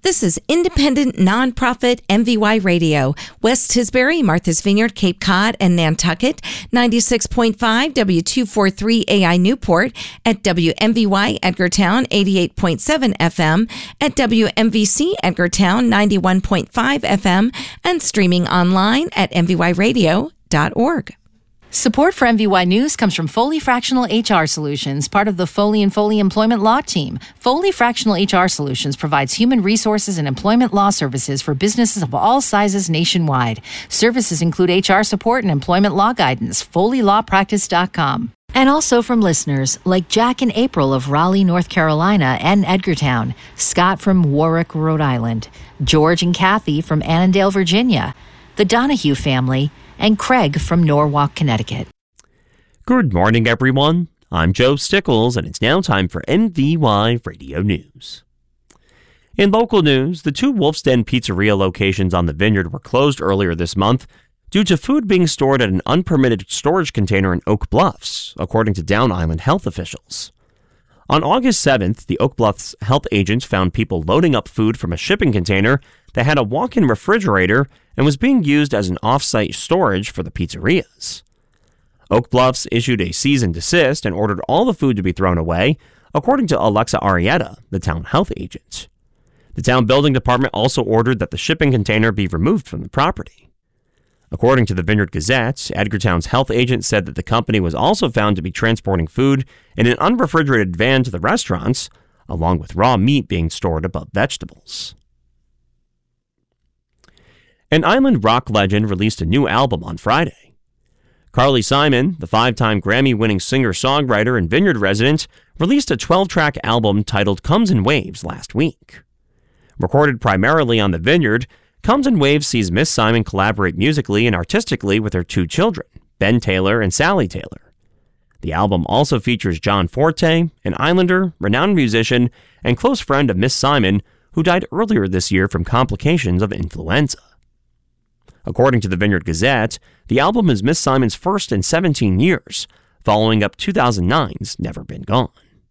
This is independent, nonprofit MVY Radio. West Tisbury, Martha's Vineyard, Cape Cod, and Nantucket. 96.5 W243 AI Newport. At WMVY Edgartown, 88.7 FM. At WMVC Edgartown, 91.5 FM. And streaming online at mvyradio.org. Support for MVY News comes from Foley Fractional HR Solutions, part of the Foley & Foley Employment Law Team. Foley Fractional HR Solutions provides human resources and employment law services for businesses of all sizes nationwide. Services include HR support and employment law guidance. FoleyLawPractice.com. And also from listeners like Jack and April of Raleigh, North Carolina and Edgartown, Scott from Warwick, Rhode Island, George and Kathy from Annandale, Virginia, the Donahue family, and Craig from Norwalk, Connecticut. Good morning, everyone. I'm Joe Stickles, and it's now time for MVY Radio News. In local news, the two Wolf's Den Pizzeria locations on the Vineyard were closed earlier this month due to food being stored at an unpermitted storage container in Oak Bluffs, according to Down Island health officials. On August 7th, the Oak Bluffs health agents found people loading up food from a shipping container that had a walk-in refrigerator and was being used as an off-site storage for the pizzerias. Oak Bluffs issued a cease and desist and ordered all the food to be thrown away, according to Alexa Arietta, the town health agent. The town building department also ordered that the shipping container be removed from the property. According to the Vineyard Gazette, Edgartown's health agent said that the company was also found to be transporting food in an unrefrigerated van to the restaurants, along with raw meat being stored above vegetables. An island rock legend released a new album on Friday. Carly Simon, the 5-time Grammy-winning singer-songwriter and Vineyard resident, released a 12-track album titled Comes in Waves last week. Recorded primarily on the Vineyard, Comes in Waves sees Miss Simon collaborate musically and artistically with her two children, Ben Taylor and Sally Taylor. The album also features John Forte, an islander, renowned musician, and close friend of Miss Simon, who died earlier this year from complications of influenza. According to the Vineyard Gazette, the album is Miss Simon's first in 17 years, following up 2009's Never Been Gone.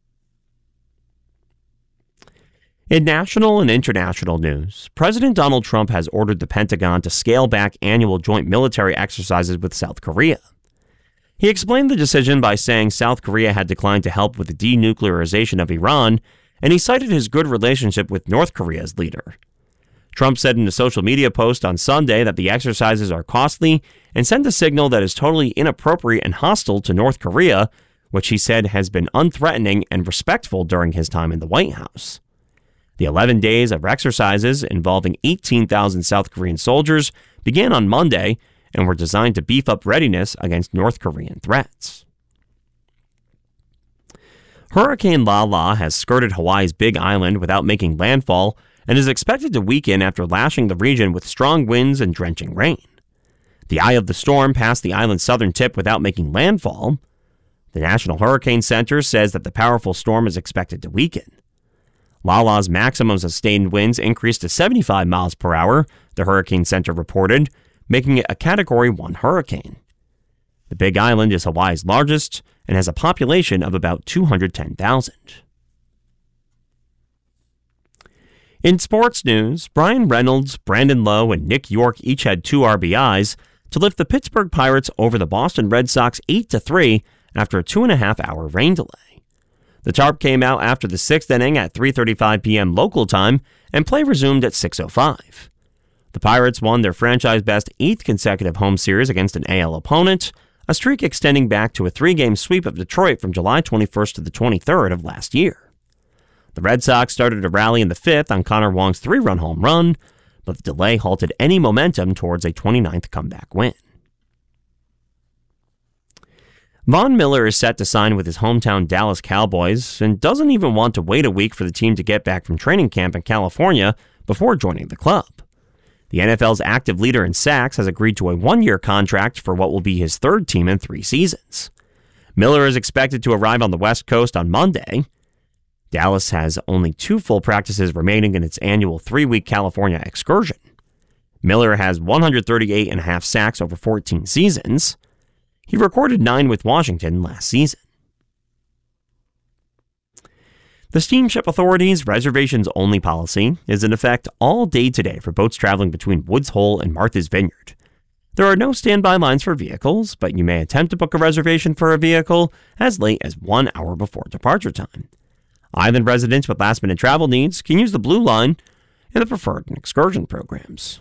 In national and international news, President Donald Trump has ordered the Pentagon to scale back annual joint military exercises with South Korea. He explained the decision by saying South Korea had declined to help with the denuclearization of Iran, and he cited his good relationship with North Korea's leader. Trump said in a social media post on Sunday that the exercises are costly and send a signal that is totally inappropriate and hostile to North Korea, which he said has been unthreatening and respectful during his time in the White House. The 11 days of exercises involving 18,000 South Korean soldiers began on Monday and were designed to beef up readiness against North Korean threats. Hurricane Lala has skirted Hawaii's Big Island without making landfall and is expected to weaken after lashing the region with strong winds and drenching rain. The eye of the storm passed the island's southern tip without making landfall. The National Hurricane Center says that the powerful storm is expected to weaken. Lala's maximum sustained winds increased to 75 miles per hour, the Hurricane Center reported, making it a Category 1 hurricane. The Big Island is Hawaii's largest and has a population of about 210,000. In sports news, Brian Reynolds, Brandon Lowe, and Nick York each had 2 RBIs to lift the Pittsburgh Pirates over the Boston Red Sox 8-3 after a 2.5-hour rain delay. The tarp came out after the 6th inning at 3:35 p.m. local time, and play resumed at 6:05. The Pirates won their franchise-best 8th consecutive home series against an AL opponent, a streak extending back to a 3-game sweep of Detroit from July 21st to the 23rd of last year. The Red Sox started a rally in the 5th on Connor Wong's 3-run home run, but the delay halted any momentum towards a 29th comeback win. Von Miller is set to sign with his hometown Dallas Cowboys and doesn't even want to wait a week for the team to get back from training camp in California before joining the club. The NFL's active leader in sacks has agreed to a 1-year contract for what will be his 3rd team in 3 seasons. Miller is expected to arrive on the West Coast on Monday. Dallas has only 2 full practices remaining in its annual 3-week California excursion. Miller has 138.5 sacks over 14 seasons. He recorded 9 with Washington last season. The Steamship Authority's reservations-only policy is in effect all day today for boats traveling between Woods Hole and Martha's Vineyard. There are no standby lines for vehicles, but you may attempt to book a reservation for a vehicle as late as 1 hour before departure time. Island residents with last-minute travel needs can use the Blue Line in the preferred and excursion programs.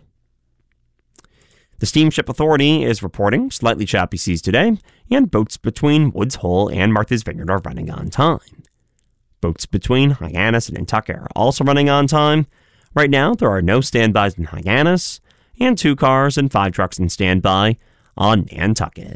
The Steamship Authority is reporting slightly choppy seas today, and boats between Woods Hole and Martha's Vineyard are running on time. Boats between Hyannis and Nantucket are also running on time. Right now, there are no standbys in Hyannis, and 2 cars and 5 trucks in standby on Nantucket.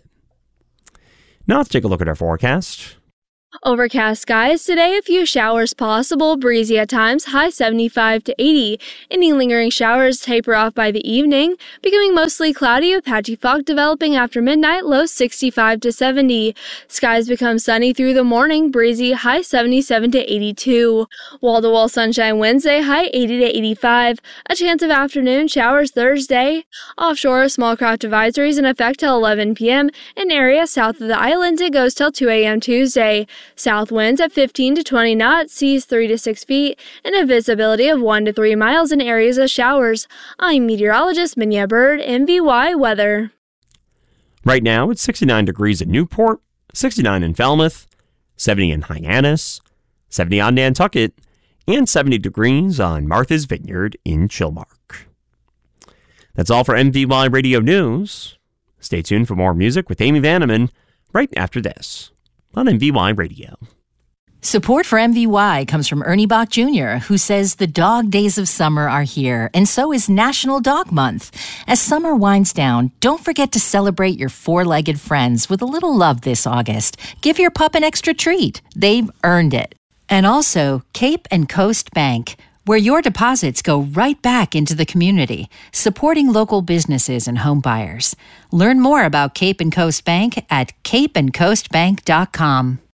Now let's take a look at our forecast. Overcast skies today, a few showers possible, breezy at times, high 75 to 80. Any lingering showers taper off by the evening, becoming mostly cloudy with patchy fog developing after midnight, low 65 to 70. Skies become sunny through the morning, breezy, high 77 to 82. Wall-to-wall sunshine Wednesday, high 80 to 85. A chance of afternoon showers Thursday. Offshore, small craft advisories in effect till 11 p.m. In areas south of the islands, it goes till 2 a.m. Tuesday. South winds at 15 to 20 knots, seas 3 to 6 feet, and a visibility of 1 to 3 miles in areas of showers. I'm meteorologist Minya Bird, MVY Weather. Right now, it's 69 degrees in Newport, 69 in Falmouth, 70 in Hyannis, 70 on Nantucket, and 70 degrees on Martha's Vineyard in Chilmark. That's all for MVY Radio News. Stay tuned for more music with Amy Vanneman right after this on MVY Radio. Support for MVY comes from Ernie Bach Jr., who says the dog days of summer are here, and so is National Dog Month. As summer winds down, don't forget to celebrate your four-legged friends with a little love this August. Give your pup an extra treat. They've earned it. And also, Cape and Coast Bank, where your deposits go right back into the community, supporting local businesses and home buyers. Learn more about Cape and Coast Bank at capeandcoastbank.com.